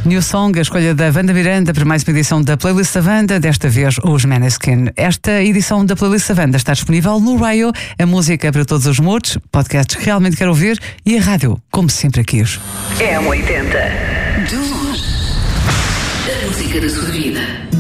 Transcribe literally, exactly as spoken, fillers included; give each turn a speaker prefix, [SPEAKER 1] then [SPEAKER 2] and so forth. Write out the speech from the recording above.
[SPEAKER 1] New Song, a escolha da Wanda Miranda para mais uma edição da Playlist da Wanda, desta vez os Maneskin. Esta edição da Playlist da Wanda está disponível no Raio, a música para todos os moods, podcasts que realmente quero ouvir e a rádio, como sempre quis.
[SPEAKER 2] M oitenta. De longe, a música da sua vida.